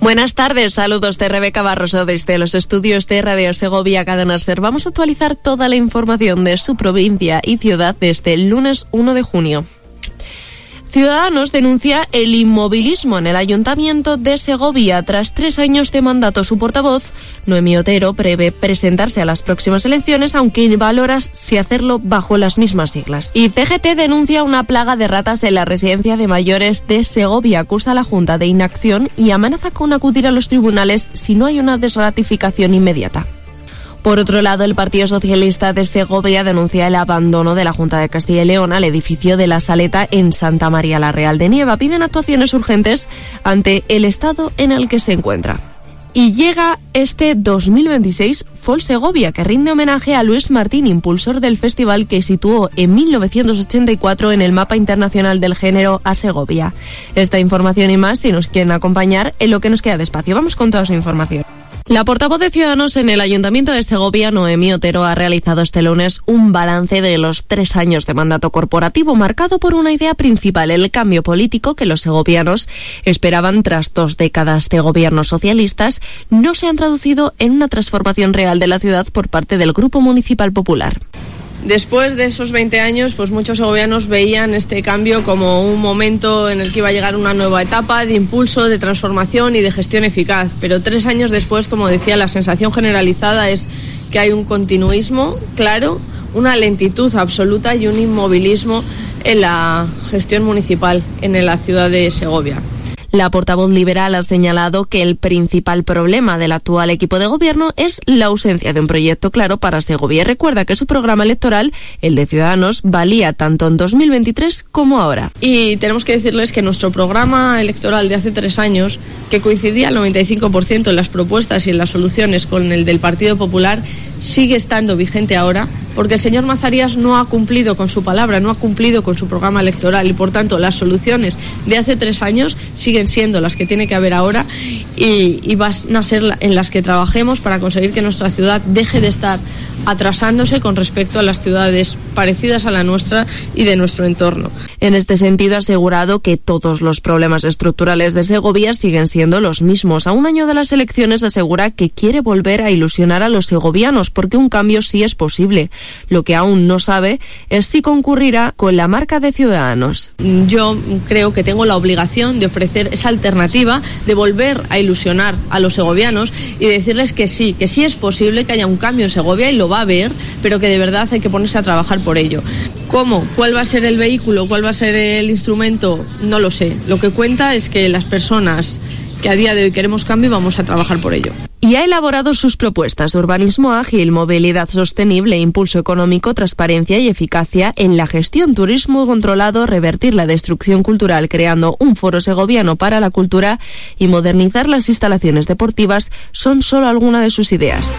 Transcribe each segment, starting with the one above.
Buenas tardes, saludos de Rebeca Barroso desde los estudios de Radio Segovia Cadena Ser. Vamos a actualizar toda la información de su provincia y ciudad desde el lunes 1 de junio. Ciudadanos denuncia el inmovilismo en el Ayuntamiento de Segovia. Tras 3 años de mandato, su portavoz, Noemí Otero, prevé presentarse a las próximas elecciones, aunque valora si hacerlo bajo las mismas siglas. Y CGT denuncia una plaga de ratas en la residencia de mayores de Segovia. Acusa a la Junta de inacción y amenaza con acudir a los tribunales si no hay una desratificación inmediata. Por otro lado, el Partido Socialista de Segovia denuncia el abandono de la Junta de Castilla y León al edificio de la Saleta en Santa María la Real de Nieva. Piden actuaciones urgentes ante el estado en el que se encuentra. Y llega este 2026 Folk Segovia, que rinde homenaje a Luis Martín, impulsor del festival que situó en 1984 en el mapa internacional del género a Segovia. Esta información y más, si nos quieren acompañar en lo que nos queda de espacio. Vamos con toda su información. La portavoz de Ciudadanos en el Ayuntamiento de Segovia, Noemí Otero, ha realizado este lunes un balance de los 3 años de mandato corporativo marcado por una idea principal, el cambio político que los segovianos esperaban tras 2 décadas de gobiernos socialistas no se han traducido en una transformación real de la ciudad por parte del Grupo Municipal Popular. Después de esos 20 años, pues muchos segovianos veían este cambio como un momento en el que iba a llegar una nueva etapa de impulso, de transformación y de gestión eficaz. Pero 3 años después, como decía, la sensación generalizada es que hay un continuismo claro, una lentitud absoluta y un inmovilismo en la gestión municipal en la ciudad de Segovia. La portavoz liberal ha señalado que el principal problema del actual equipo de gobierno es la ausencia de un proyecto claro para Segovia. Recuerda que su programa electoral, el de Ciudadanos, valía tanto en 2023 como ahora. Y tenemos que decirles que nuestro programa electoral de hace 3 años, que coincidía al 95% en las propuestas y en las soluciones con el del Partido Popular, sigue estando vigente ahora, porque el señor Mazarías no ha cumplido con su palabra, no ha cumplido con su programa electoral y por tanto las soluciones de hace 3 años siguen siendo las que tiene que haber ahora y van a ser en las que trabajemos para conseguir que nuestra ciudad deje de estar atrasándose con respecto a las ciudades parecidas a la nuestra y de nuestro entorno. En este sentido, ha asegurado que todos los problemas estructurales de Segovia siguen siendo los mismos. A un año de las elecciones asegura que quiere volver a ilusionar a los segovianos porque un cambio sí es posible. Lo que aún no sabe es si concurrirá con la marca de Ciudadanos. Yo creo que tengo la obligación de ofrecer esa alternativa, de volver a ilusionar a los segovianos y decirles que sí es posible que haya un cambio en Segovia y lo va a haber, pero que de verdad hay que ponerse a trabajar por ello. ¿Cómo? ¿Cuál va a ser el vehículo? ¿Cuál va a ser el instrumento? No lo sé. Lo que cuenta es que las personas que a día de hoy queremos cambio vamos a trabajar por ello. Y ha elaborado sus propuestas: urbanismo ágil, movilidad sostenible, impulso económico, transparencia y eficacia en la gestión, turismo controlado, revertir la destrucción cultural creando un foro segoviano para la cultura y modernizar las instalaciones deportivas son solo algunas de sus ideas.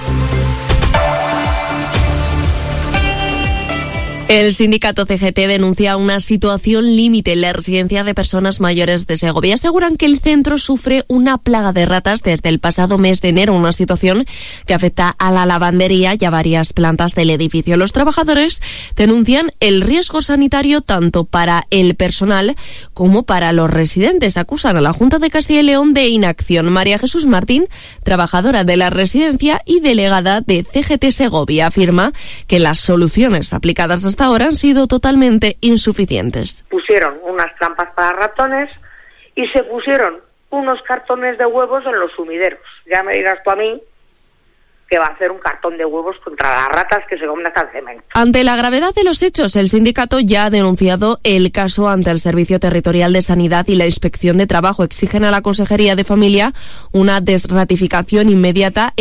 El sindicato CGT denuncia una situación límite en la residencia de personas mayores de Segovia. Aseguran que el centro sufre una plaga de ratas desde el pasado mes de enero, una situación que afecta a la lavandería y a varias plantas del edificio. Los trabajadores denuncian el riesgo sanitario tanto para el personal como para los residentes. Acusan a la Junta de Castilla y León de inacción. María Jesús Martín, trabajadora de la residencia y delegada de CGT Segovia, afirma que las soluciones aplicadas hasta ahora han sido totalmente insuficientes. Pusieron unas trampas para ratones y se pusieron unos cartones de huevos en los sumideros. Ya me dirás tú a mí que va a hacer un cartón de huevos contra las ratas que se comen hasta el cemento. Ante la gravedad de los hechos, el sindicato ya ha denunciado el caso ante el Servicio Territorial de Sanidad y la Inspección de Trabajo. Exigen a la Consejería de Familia una desratificación inmediata